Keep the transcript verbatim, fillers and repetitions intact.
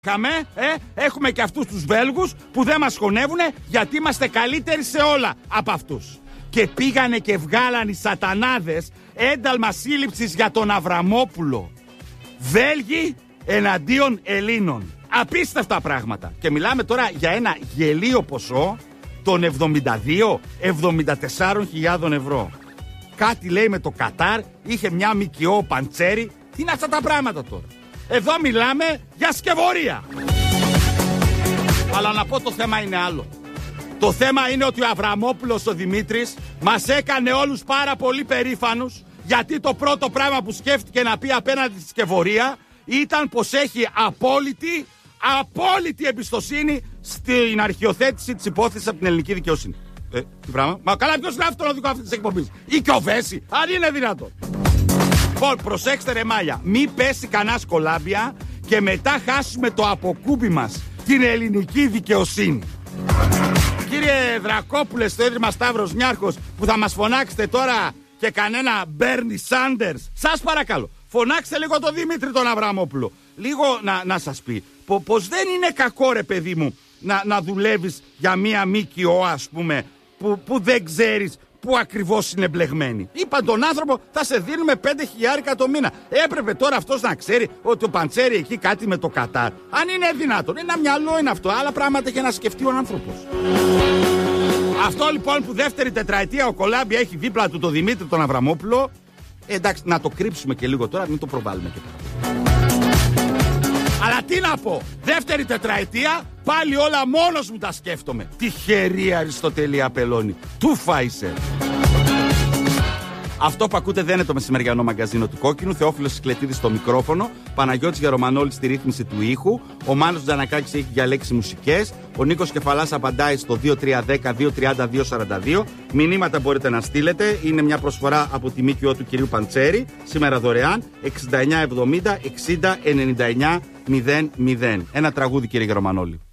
Χαμέ, ε, έχουμε και αυτούς τους Βέλγους που δεν μας χωνεύουνε γιατί είμαστε καλύτεροι σε όλα από αυτούς. Και πήγανε και βγάλαν οι σατανάδες ένταλμα σύλληψης για τον Αβραμόπουλο. Βέλγοι εναντίον Ελλήνων. Απίστευτα πράγματα. Και μιλάμε τώρα για ένα γελίο ποσό των εβδομήντα δύο με εβδομήντα τέσσερις χιλιάδες ευρώ. Κάτι λέει με το Κατάρ, είχε μια ΜΚΟ Παντσέρι. Τι είναι αυτά τα πράγματα τώρα? Εδώ μιλάμε για σκευωρία. Αλλά να πω, το θέμα είναι άλλο. Το θέμα είναι ότι ο Αβραμόπουλος ο Δημήτρης μας έκανε όλους πάρα πολύ περήφανους, γιατί το πρώτο πράγμα που σκέφτηκε να πει απέναντι στη σκευωρία ήταν πως έχει απόλυτη, απόλυτη εμπιστοσύνη στην αρχιοθέτηση της υπόθεσης από την ελληνική δικαιοσύνη. Ε, τι πράγμα? Μα καλά, ποιος γράφει τον οδικό αυτής της εκπομπής? Ή και ο Βέση, αν είναι δυνατόν. Λοιπόν, προσέξτε ρε μάλια, μη πέσει κανένα κολάμπια και μετά χάσουμε το αποκούμπι μας, την ελληνική δικαιοσύνη. Κύριε Δρακόπουλε, στο Ίδρυμα Σταύρος Νιάρχος, που θα μας φωνάξετε τώρα και κανένα Μπέρνι Σάντερς, σας παρακαλώ, φωνάξτε λίγο τον Δημήτρη τον Αβραμόπουλο. Λίγο να, να σας πει πο, πως δεν είναι κακό ρε παιδί μου να, να δουλεύεις για μία ΜΚΟ, ας πούμε, που, που δεν ξέρεις πού ακριβώς είναι μπλεγμένοι. Είπαν τον άνθρωπο, θα σε δίνουμε πέντε χιλιάρικα το μήνα. Έπρεπε τώρα αυτός να ξέρει ότι ο Παντσέρι εκεί κάτι με το Κατάρ. Αν είναι δυνατόν, ένα μυαλό είναι αυτό. Άλλα πράγματα έχει να σκεφτεί ο άνθρωπος. Αυτό λοιπόν που δεύτερη τετραετία ο Κολάμπια έχει δίπλα του τον Δημήτρη τον Αβραμόπουλο. Ε, εντάξει, να το κρύψουμε και λίγο τώρα, μην το προβάλλουμε και τώρα. Αλλά τι να πω, δεύτερη τετραετία πάλι όλα μόνος μου τα σκέφτομαι. Τυχερή Αριστοτέλη Απελώνη. Του φάισε. Αυτό που ακούτε δεν είναι το μεσημεριανό μαγκαζίνο του Κόκκινου. Θεόφιλος Σικλετίδης στο μικρόφωνο. Παναγιώτης Γερομανόλης στη ρύθμιση του ήχου. Ο Μάνος Τζανακάκης έχει διαλέξει μουσικές. Ο Νίκος Κεφαλάς απαντάει στο δύο τρία ένα μηδέν δύο τριάντα δύο σαράντα δύο. Μηνύματα μπορείτε να στείλετε. Είναι μια προσφορά από τη ΜΚΟ του κυρίου Παντσέρι. Σήμερα δωρεάν. εξήντα εννιά εβδομήντα εξήντα ενενήντα εννιά μηδέν μηδέν. Ένα τραγούδι, κύριε Γερομανόλη.